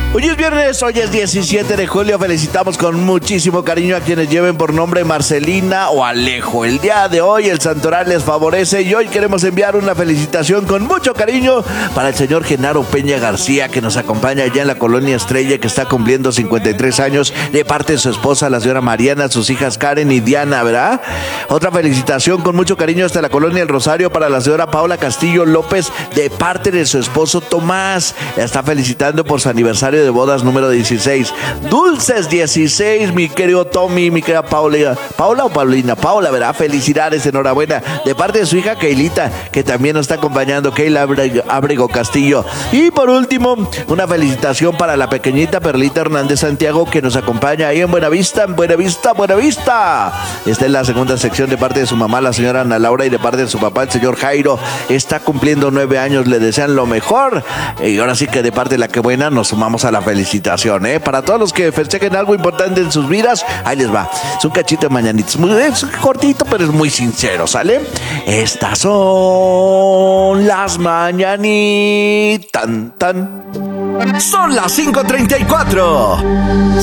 Hoy es viernes, hoy es 17 de julio. Felicitamos con muchísimo cariño a quienes lleven por nombre Marcelina o Alejo. El día de hoy el santoral les favorece y hoy queremos enviar una felicitación con mucho cariño para el señor Genaro Peña García, que nos acompaña allá en la Colonia Estrella, que está cumpliendo 53 años, de parte de su esposa, la señora Mariana, sus hijas Karen y Diana, ¿verdad? Otra felicitación con mucho cariño hasta la Colonia El Rosario para la señora Paula Castillo López, de parte de su esposo Tomás. La está felicitando por su aniversario de bodas número 16. Dulces 16, mi querido Tommy, mi querida Paula. ¿Paula o Paulina? Paula, ¿verdad? Felicidades, enhorabuena. De parte de su hija Keilita, que también nos está acompañando, Keila Ábrego Castillo. Y por último, una felicitación para la pequeñita Perlita Hernández Santiago, que nos acompaña ahí en Buenavista, Buenavista. Está en la segunda sección de parte de su mamá, la señora Ana Laura, y de parte de su papá, el señor Jairo. Está cumpliendo 9 años, le desean lo mejor. Y ahora sí que de parte de la que buena nos sumamos a la felicitación, ¿eh? Para todos los que festejen algo importante en sus vidas, ahí les va. Es un cachito de mañanitas. Es cortito, pero es muy sincero, ¿sale? Estas son las mañanitas. Son las 5:34.